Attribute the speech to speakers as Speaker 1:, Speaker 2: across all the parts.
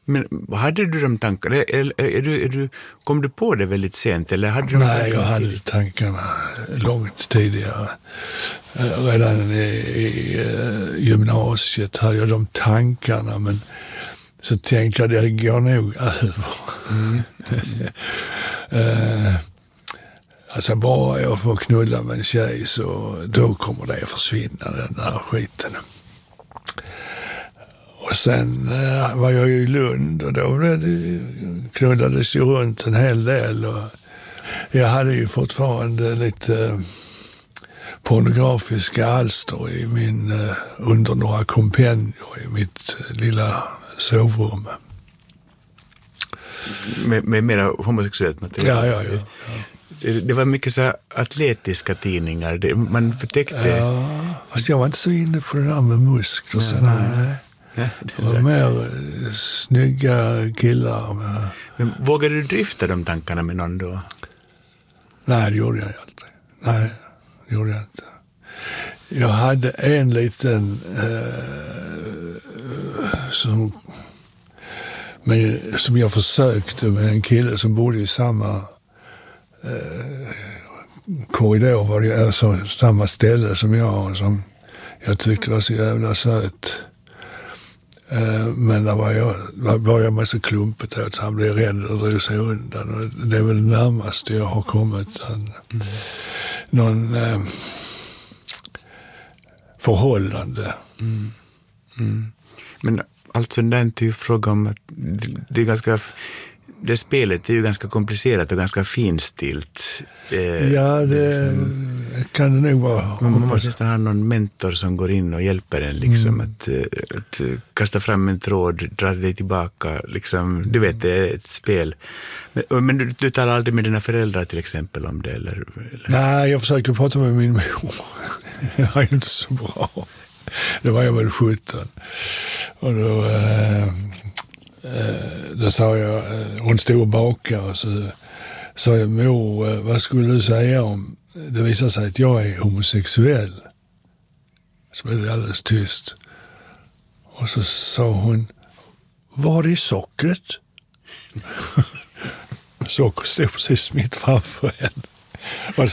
Speaker 1: Men hade du de tankarna? Kom du på det väldigt sent? Eller hade du
Speaker 2: Nej, jag hade tankarna långt tidigare. Redan i gymnasiet hade jag de tankarna, men så tänkte jag det går nog över. Alltså bara jag får knulla med en tjej så då kommer det att försvinna, den där skiten. Och sen var jag i Lund och då knullades ju runt en hel del. Och jag hade ju fortfarande lite pornografiska alster i under några kompendier i mitt lilla sovrum.
Speaker 1: Med mera homosexuellt material?
Speaker 2: Ja.
Speaker 1: Det var mycket så atletiska tidningar. Man förtäckte...
Speaker 2: Ja, fast jag var inte så inne på det där med muskler. Så nej. Det var mer snygga killar.
Speaker 1: Men vågade du drifta de tankarna med någon då?
Speaker 2: Nej, det gjorde jag aldrig. Nej, det gjorde jag inte. Jag hade en liten som jag försökte med en kille som bodde i samma korridor, alltså samma ställe som jag, som jag tyckte var så jävla söt. Men där var jag med så klumpet att han blev rädd och drog sig undan. Och det är väl närmast jag har kommit någon förhållande.
Speaker 1: Men alltså det är inte fråga om att det är ganska... Det spelet är ju ganska komplicerat och ganska finstilt.
Speaker 2: Ja, det kan det nog vara.
Speaker 1: Man måste nästan ha någon mentor som går in och hjälper en liksom att kasta fram en tråd, dra dig tillbaka liksom. Du vet, det är ett spel. Men du talar aldrig med dina föräldrar till exempel om det eller?
Speaker 2: Nej, jag försökte prata med min mor. Det var ju inte så bra. Det var jag väl 17. Och då sa jag, hon stod och bakade och så sa jag, mor, vad skulle du säga om det visar sig att jag är homosexuell? Så blev det alldeles tyst. Och så sa hon, var är sockret? Socker stod precis mitt framför henne. Och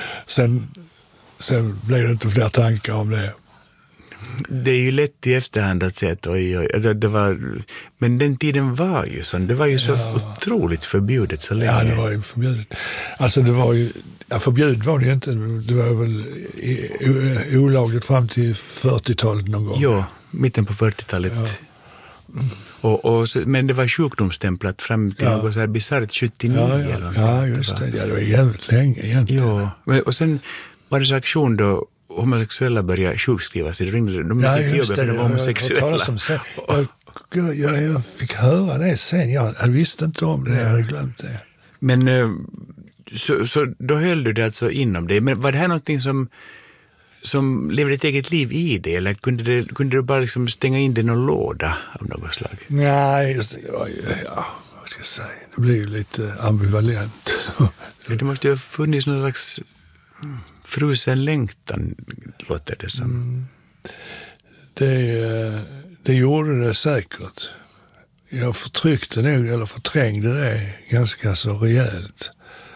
Speaker 2: sen blev det inte fler tankar om det.
Speaker 1: Det är ju lätt i efterhand att säga att det var, men den tiden var ju sån. Det var ju så otroligt förbjudet så länge.
Speaker 2: Ja, det var ju förbjudet. Alltså det var ju, förbjudet var det ju inte. Det var väl olagligt fram till 40-talet någon gång.
Speaker 1: Ja, mitten på 40-talet. Ja. Men det var sjukdomsstämplat fram till något så här bisarrt 79 eller
Speaker 2: ja, just det. Ja, det var jävligt länge egentligen.
Speaker 1: Ja, och sen var det så aktion då homosexuella började sjukskriva sig. De
Speaker 2: fick jobba för de var homosexuella. Jag fick höra det sen. Jag visste inte om det, jag hade glömt det.
Speaker 1: Men så då höll du det alltså inom dig. Men var det här någonting som levde ett eget liv i det? Eller kunde du bara liksom stänga in det i någon låda av något slag?
Speaker 2: Nej, just det var ju, vad ska jag säga, det blir ju lite ambivalent.
Speaker 1: Det måste ju ha funnits någon slags frusen längtan, låter det som.
Speaker 2: Det gjorde det säkert. Jag förtryckte nog, eller förträngde det ganska så rejält.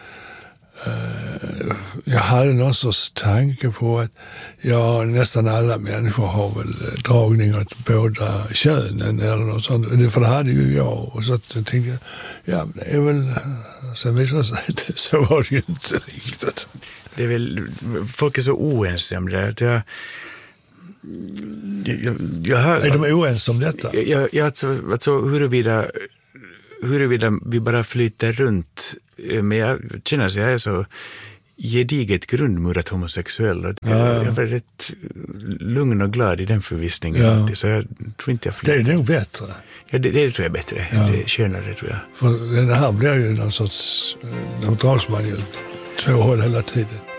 Speaker 2: Jag hade någon sorts tanke på att nästan alla människor har väl dragning åt båda könen eller något sånt. För det hade ju jag. Och så tänkte jag, men det är väl... Sen visade det sig att så var det ju inte riktigt.
Speaker 1: Det är väl, folk är så oense om det.
Speaker 2: Är de oense om detta?
Speaker 1: Alltså huruvida vi bara flyter runt. Men jag känner att jag är så gediget grundmurat homosexuell. Jag var rätt lugn och glad i den förvissningen. Alltid, så jag tror inte jag flyter.
Speaker 2: Det är nog bättre.
Speaker 1: Ja, det tror jag är bättre. Ja. Det är skönare, tror jag.
Speaker 2: För det här blir ju någon sorts... De dras man ju 2 håll hela tiden.